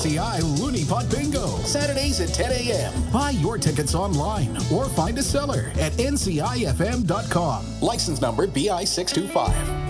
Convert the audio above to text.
NCI Looney Pot Bingo, Saturdays at 10 a.m. Buy your tickets online or find a seller at ncifm.com. License number BI 625.